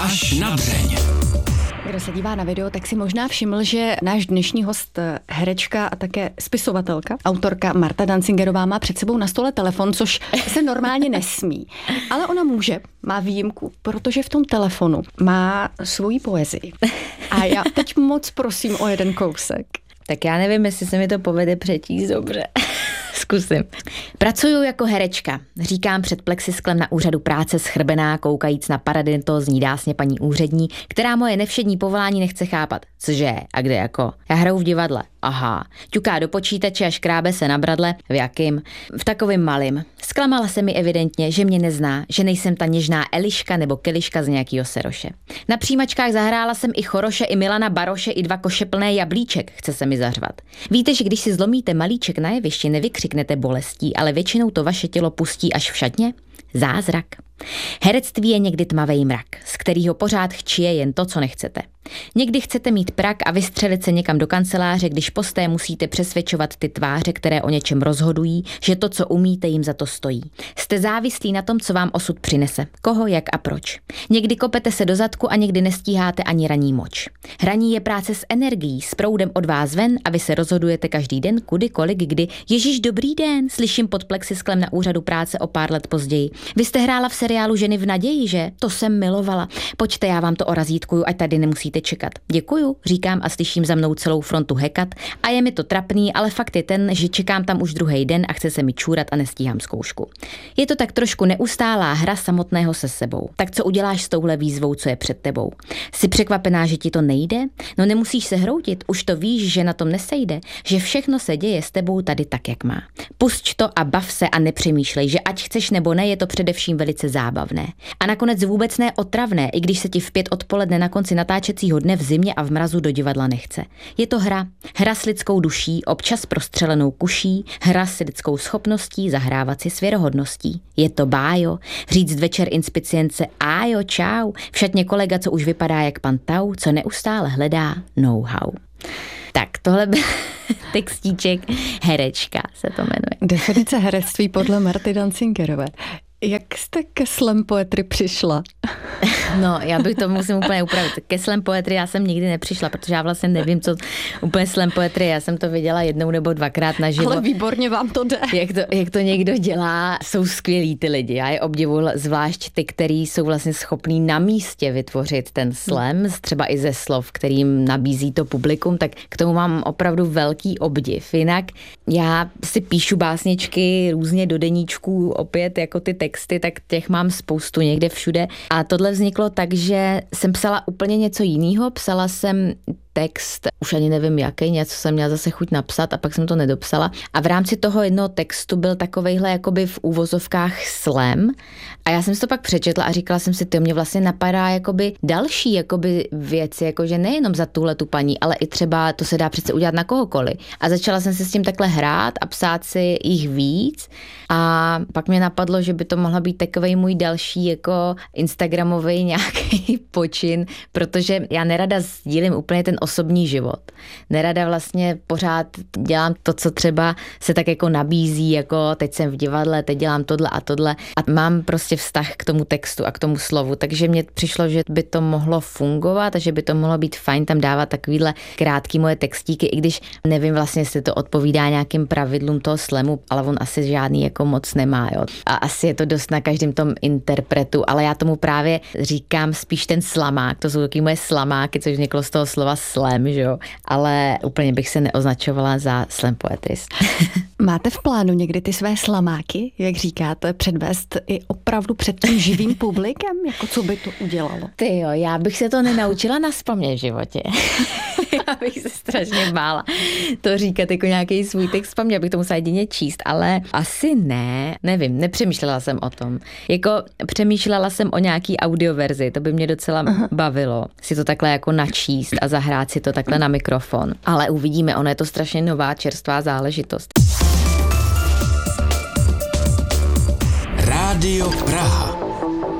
Až na dřeň. Kdo se dívá na video, tak si možná všiml, že náš dnešní host, herečka a také spisovatelka, autorka Marta Dancingerová má před sebou na stole telefon, což se normálně nesmí. Ale ona může, má výjimku, protože v tom telefonu má svoji poezii. A já teď moc prosím o jeden kousek. Tak já nevím, jestli se mi to povede přečíst dobře. Zkusím. Pracuju jako herečka, říkám před plexisklem na úřadu práce schrbená, koukajíc na paradentózní dásně paní úřední, která moje nevšední povolání nechce chápat. Cože? A kde jako? Já hraju v divadle. Aha. Ťuká do počítače a škrábe se na bradle. V jakým? V takovým malým. Zklamala se mi evidentně, že mě nezná, že nejsem ta něžná Eliška nebo Keliška z nějakýho seroše. Na přijímačkách zahrála jsem i Choroše, i Milana Baroše, i 2 koše plné jablíček, chce se mi zařvat. Víte, že když si zlomíte malíček na jevišti, nevykřiknete bolestí, ale většinou to vaše tělo pustí až v šatně? Zázrak. Herectví je někdy tmavý mrak, z kterého pořád chčije jen to, co nechcete. Někdy chcete mít prak a vystřelit se někam do kanceláře, když posté musíte přesvědčovat ty tváře, které o něčem rozhodují, že to, co umíte, jim za to stojí. Jste závislí na tom, co vám osud přinese, koho, jak a proč. Někdy kopete se do zadku a někdy nestíháte ani ranní moč. Hraní je práce s energií, s proudem od vás ven a vy se rozhodujete každý den, kudy, kolik, kdy. Ježíš, dobrý den, slyším pod plexisklem na úřadu práce o pár let později. Vy jste hrála v seriálu Ženy v naději, že? To jsem milovala. Pojďte, já vám to orazítkuju, ať tady nemusíte čekat. Děkuju, říkám a slyším za mnou celou frontu hekat a je mi to trapný, ale fakt je ten, že čekám tam už druhý den a chce se mi čůrat a nestíhám zkoušku. Je to tak trošku neustálá hra samotného se sebou. Tak co uděláš s touhle výzvou, co je před tebou? Jsi překvapená, že ti to nejde? No nemusíš se hroutit, už to víš, že na tom nesejde, že všechno se děje s tebou tady tak, jak má. Pusť to a bav se a nepřemýšlej, že ať chceš nebo ne, je to především velice zábavné. A nakonec vůbec ne otravné, i když se ti v 5 odpoledne na konci natáčecího dne v zimě a v mrazu do divadla nechce. Je to hra. Hra s lidskou duší, občas prostřelenou kuší, hra s lidskou schopností zahrávat si s věrohodností. Je to bájo, říct večer inspicience ájo, čau, v šatně kolega, co už vypadá jak pan Tau, co neustále hledá know-how. Tak, tohle byl textíček Herečka se to jmenuje. Definice herectví podle Marty Dancingerové. Jak jste ke slam poetry přišla? No, já bych to musím úplně upravit. Ke slam poetry já jsem nikdy nepřišla, protože já vlastně nevím, co úplně slam poetry. Já jsem to viděla 1 nebo 2krát naživo. Ale výborně vám to jde. Jak to někdo dělá, jsou skvělí ty lidi. Já je obdivuju, zvlášť ty, kteří jsou vlastně schopní na místě vytvořit ten slam, třeba i ze slov, kterým nabízí to publikum, tak k tomu mám opravdu velký obdiv. Jinak já si píšu básničky různě do deníčků, opět jako ty texty, tak těch mám spoustu někde všude. A tohle vzniklo tak, že jsem psala úplně něco jiného. Psala jsem text, už ani nevím jaký, něco jsem měla zase chuť napsat a pak jsem to nedopsala. A v rámci toho jednoho textu byl takovejhle jakoby v úvozovkách slam. A já jsem si to pak přečetla a říkala jsem si, to mě vlastně napadá jakoby další jakoby věci, jakože nejenom za tuhle tu paní, ale i třeba to se dá přece udělat na kohokoliv. A začala jsem si s tím takhle hrát a psát si jich víc. A pak mě napadlo, že by to mohla být takovej můj další jako instagramový nějaký počin, protože já nerada sdílím úplně ten osobní život. Nerada vlastně pořád dělám to, co třeba se tak jako nabízí, jako teď jsem v divadle, teď dělám tohle a tohle a mám prostě vztah k tomu textu a k tomu slovu, takže mně přišlo, že by to mohlo fungovat a že by to mohlo být fajn tam dávat takovýhle krátký moje textíky, i když nevím vlastně, jestli to odpovídá nějakým pravidlům toho slamu, ale on asi žádný jako moc nemá, jo. A asi je to dost na každém tom interpretu, ale já tomu právě říkám spíš ten slamák, to jsou taky moje slamáky, což vzniklo z toho slova slam, že jo, ale úplně bych se neoznačovala za slam poetrist. Máte v plánu někdy ty své slamáky, jak říkáte, předvést i opravdu před tím živým publikem? Jako co by to udělalo? Ty jo, já bych se to nenaučila nazpamět v životě. Já bych se strašně bála to říkat jako nějaký svůj text paměť, abych to musela jedině číst, ale asi ne, nevím, nepřemýšlela jsem o tom. Jako přemýšlela jsem o nějaký audioverzi, to by mě docela bavilo, si to takhle jako načíst a zahrát si to takhle na mikrofon. Ale uvidíme, ono je to strašně nová, čerstvá záležitost. Rádio Praha.